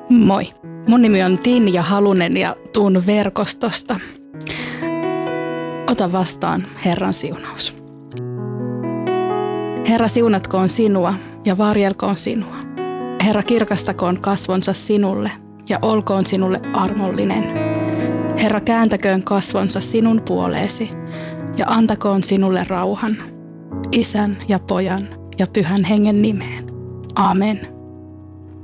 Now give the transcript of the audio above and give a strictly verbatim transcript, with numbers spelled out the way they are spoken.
Moi, mun nimi on Tinja Halunen ja tuun verkostosta. Ota vastaan Herran siunaus. Herra siunatkoon sinua ja varjelkoon sinua. Herra kirkastakoon kasvonsa sinulle ja olkoon sinulle armollinen. Herra kääntäköön kasvonsa sinun puoleesi ja antakoon sinulle rauhan. Isän ja Pojan ja Pyhän Hengen nimeen. Amen.